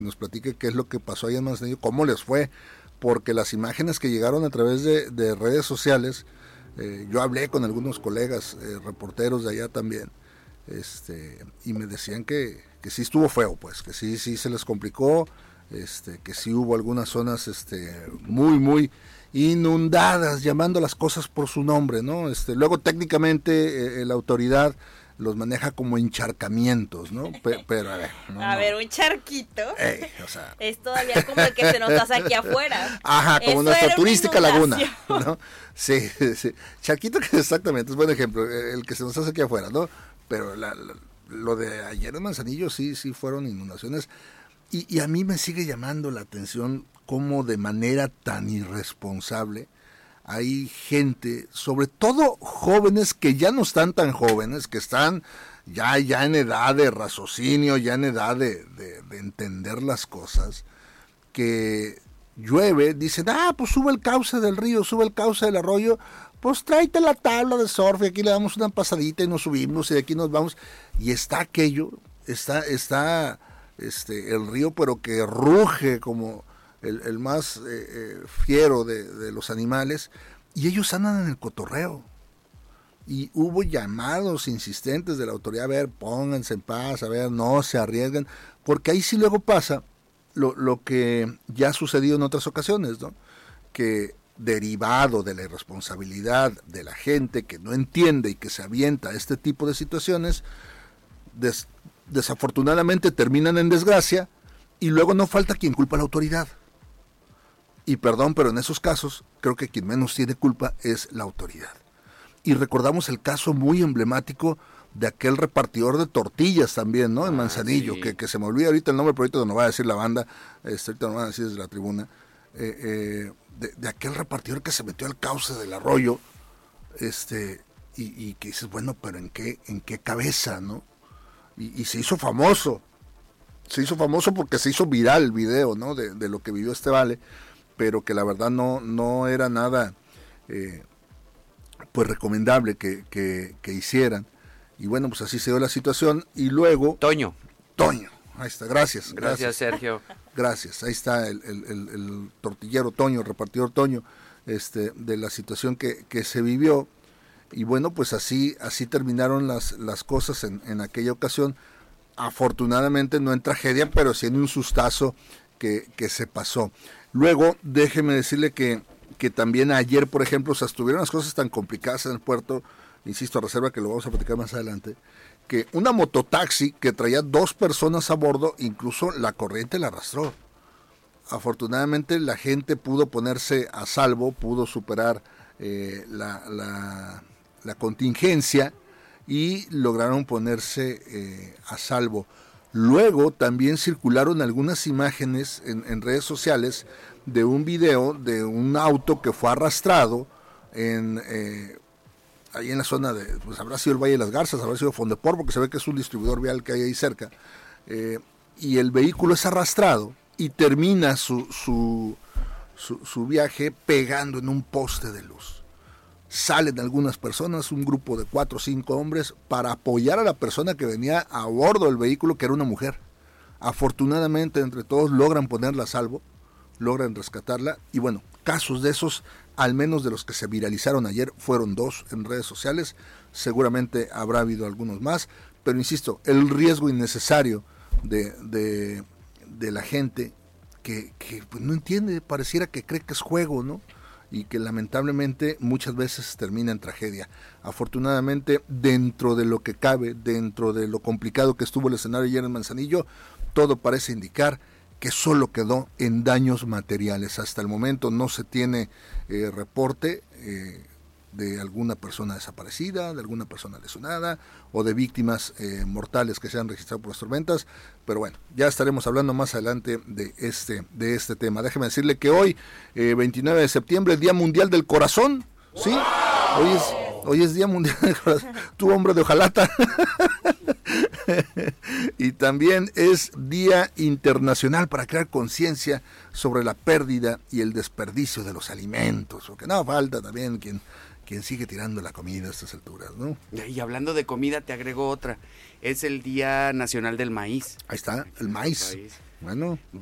nos platique qué es lo que pasó ahí en Manzanillo, cómo les fue, porque las imágenes que llegaron a través de redes sociales, yo hablé con algunos colegas reporteros de allá también, y me decían que sí estuvo feo, pues, que sí se les complicó, que sí hubo algunas zonas muy inundadas, llamando las cosas por su nombre, ¿no? Luego técnicamente la autoridad los maneja como encharcamientos, ¿no? Pero a ver, un charquito. O sea, es todavía como el que se nos hace aquí afuera. Ajá, como eso nuestra turística laguna, inundación. ¿no? Sí. Charquito, que exactamente, es buen ejemplo, el que se nos hace aquí afuera, ¿no? Pero lo de ayer en Manzanillo sí fueron inundaciones. Y a mí me sigue llamando la atención cómo de manera tan irresponsable hay gente, sobre todo jóvenes que ya no están tan jóvenes, que están ya en edad de raciocinio, ya en edad de entender las cosas, que llueve, dicen, pues sube el cauce del río, sube el cauce del arroyo, pues tráete la tabla de surf y aquí le damos una pasadita y nos subimos y de aquí nos vamos. Y está aquello, está el río, pero que ruge como el más fiero de los animales, y ellos andan en el cotorreo. Y hubo llamados insistentes de la autoridad, a ver, pónganse en paz, a ver, no se arriesguen, porque ahí sí luego pasa lo que ya ha sucedido en otras ocasiones, ¿no? Que derivado de la irresponsabilidad de la gente que no entiende y que se avienta a este tipo de situaciones, desafortunadamente terminan en desgracia, y luego no falta quien culpa a la autoridad. Y perdón, pero en esos casos creo que quien menos tiene culpa es la autoridad. Y recordamos el caso muy emblemático de aquel repartidor de tortillas también, ¿no? En Manzanillo, sí. que se me olvida ahorita el nombre, pero ahorita no va a decir la banda, ahorita no va a decir desde la tribuna, de aquel repartidor que se metió al cauce del arroyo, y que dices, bueno, pero ¿en qué cabeza, no? Y se hizo famoso porque se hizo viral el video, ¿no? De lo que vivió este vale, pero que la verdad no era nada pues recomendable que hicieran. Y bueno, pues así se dio la situación. Y luego Toño, ahí está, gracias Sergio. Gracias, ahí está el tortillero Toño, el repartidor Toño, de la situación que se vivió. Y bueno, pues así terminaron las cosas en aquella ocasión. Afortunadamente no en tragedia, pero sí en un sustazo que se pasó. Luego, déjeme decirle que también ayer, por ejemplo, estuvieron las cosas tan complicadas en el puerto, insisto, a reserva que lo vamos a platicar más adelante, que una mototaxi que traía 2 personas a bordo, incluso la corriente la arrastró. Afortunadamente la gente pudo ponerse a salvo, pudo superar la contingencia y lograron ponerse a salvo. Luego también circularon algunas imágenes en redes sociales de un video de un auto que fue arrastrado ahí en la zona de, pues habrá sido el Valle de las Garzas, habrá sido Fondepor, porque se ve que es un distribuidor vial que hay ahí cerca, y el vehículo es arrastrado y termina su viaje pegando en un poste de luz. Salen algunas personas, un grupo de 4 o 5 hombres, para apoyar a la persona que venía a bordo del vehículo, que era una mujer. Afortunadamente, entre todos logran ponerla a salvo, logran rescatarla, y bueno, casos de esos, al menos de los que se viralizaron ayer, fueron 2 en redes sociales. Seguramente habrá habido algunos más, pero insisto, el riesgo innecesario de la gente que pues no entiende, pareciera que cree que es juego, ¿no? Y que lamentablemente muchas veces termina en tragedia. Afortunadamente, dentro de lo que cabe, dentro de lo complicado que estuvo el escenario ayer en Manzanillo, todo parece indicar que solo quedó en daños materiales. Hasta el momento no se tiene reporte de alguna persona desaparecida, de alguna persona lesionada o de víctimas mortales que se han registrado por las tormentas, pero bueno, ya estaremos hablando más adelante de este tema. Déjeme decirle que hoy, 29 de septiembre, Día Mundial del Corazón, ¿sí? Hoy es Día Mundial del Corazón, tu hombre de hojalata. Y también es Día Internacional para crear conciencia sobre la pérdida y el desperdicio de los alimentos, porque no falta también quien sigue tirando la comida a estas alturas, ¿no? Y hablando de comida, te agrego otra. Es el Día Nacional del Maíz. Ahí está, el maíz. Bueno,